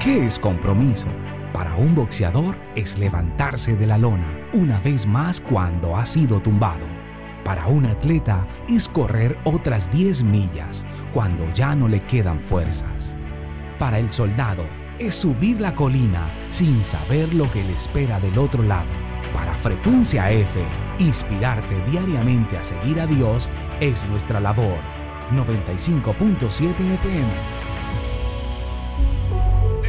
¿Qué es compromiso? Para un boxeador es levantarse de la lona una vez más cuando ha sido tumbado. Para un atleta es correr otras 10 millas cuando ya no le quedan fuerzas. Para el soldado es subir la colina sin saber lo que le espera del otro lado. Para Frecuencia F, inspirarte diariamente a seguir a Dios es nuestra labor. 95.7 FM